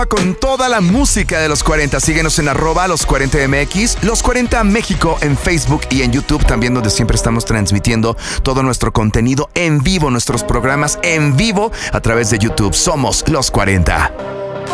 Con toda la música de los 40, síguenos en @los40mx, Los 40 México en Facebook y en YouTube también, donde siempre estamos transmitiendo todo nuestro contenido en vivo, nuestros programas en vivo a través de YouTube. Somos Los 40.